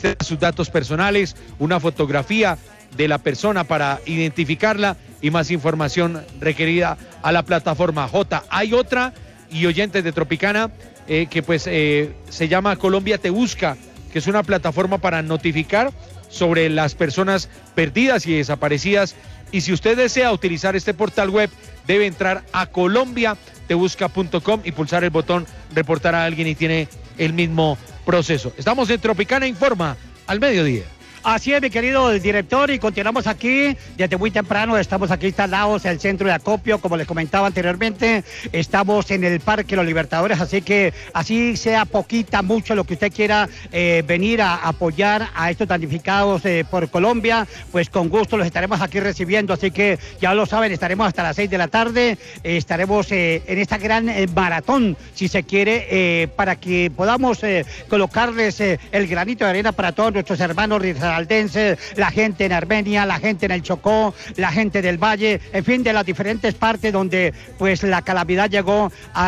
usted sus datos personales, una fotografía de la persona para identificarla y más información requerida a la plataforma J. Hay otra, y oyentes de Tropicana, que pues se llama Colombia Te Busca, que es una plataforma para notificar sobre las personas perdidas y desaparecidas. Y si usted desea utilizar este portal web, debe entrar a colombiatebusca.com y pulsar el botón reportar a alguien y tiene el mismo proceso. Estamos en Tropicana Informa al mediodía. Así es, mi querido director, y continuamos aquí desde muy temprano. Estamos aquí instalados en el centro de acopio, como les comentaba anteriormente. Estamos en el Parque Los Libertadores, así que así sea poquita, mucho, lo que usted quiera venir a apoyar a estos damnificados por Colombia, pues con gusto los estaremos aquí recibiendo. Así que ya lo saben, estaremos hasta las 6 de la tarde. Estaremos en esta gran maratón, si se quiere, para que podamos colocarles el granito de arena para todos nuestros hermanos aldenses, la gente en Armenia, la gente en el Chocó, la gente del Valle, en fin, de las diferentes partes donde pues la calamidad llegó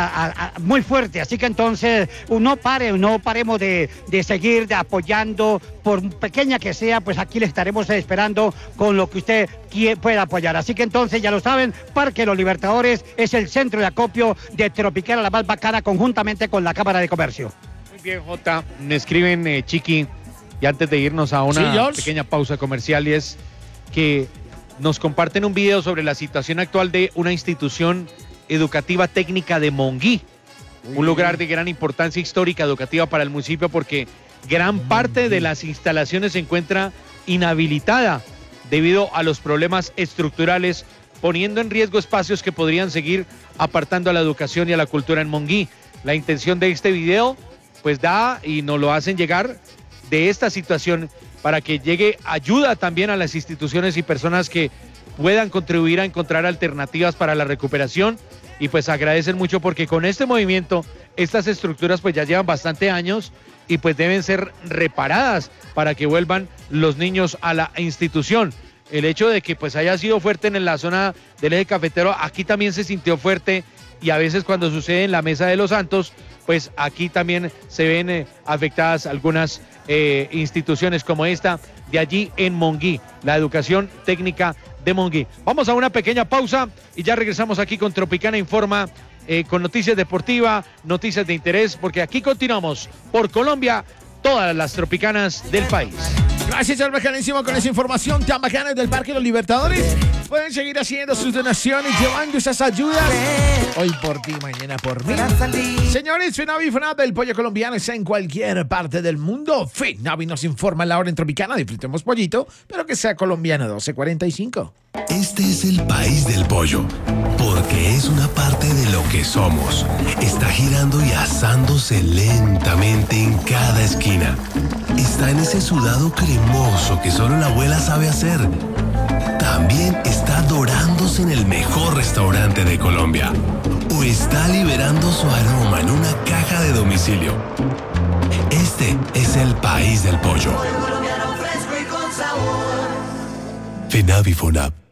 muy fuerte. Así que entonces no paremos de seguir apoyando, por pequeña que sea, pues aquí le estaremos esperando con lo que usted pueda apoyar. Así que entonces ya lo saben, Parque Los Libertadores es el centro de acopio de Tropicana, la más bacana, conjuntamente con la Cámara de Comercio. Muy bien, Jota, me escriben, Chiqui, y antes de irnos a una pequeña pausa comercial, y es que nos comparten un video sobre la situación actual de una institución educativa técnica de Monguí, un lugar de gran importancia histórica educativa para el municipio, porque gran parte de las instalaciones se encuentra inhabilitada debido a los problemas estructurales, poniendo en riesgo espacios que podrían seguir apartando a la educación y a la cultura en Monguí. La intención de este video pues da y nos lo hacen llegar de esta situación para que llegue ayuda también a las instituciones y personas que puedan contribuir a encontrar alternativas para la recuperación. Y pues agradecen mucho porque con este movimiento estas estructuras pues ya llevan bastante años y pues deben ser reparadas para que vuelvan los niños a la institución. El hecho de que pues haya sido fuerte en la zona del eje cafetero, aquí también se sintió fuerte, y a veces cuando sucede en la Mesa de los Santos, pues aquí también se ven afectadas algunas instituciones como esta de allí en Monguí, la educación técnica de Monguí. Vamos a una pequeña pausa y ya regresamos aquí con Tropicana Informa, con noticias deportivas, noticias de interés, porque aquí continuamos por Colombia, todas las tropicanas del país. Gracias al bacanísimo con esa información tan bacana del Parque Los Libertadores. Pueden seguir haciendo sus donaciones, llevando esas ayudas. Hoy por ti, mañana por mí. Señores, Fenavi Fonab, el pollo colombiano está en cualquier parte del mundo. Fenavi nos informa la hora en Tropicana. Disfrutemos pollito, pero que sea colombiano, 12:45. Este es el país del pollo, porque es una parte de lo que somos. Está girando y asándose lentamente en cada esquina. Está en ese sudado cremoso que solo la abuela sabe hacer. También está dorándose en el mejor restaurante de Colombia. O está liberando su aroma en una caja de domicilio. Este es el país del pollo. Fenavi Fonab.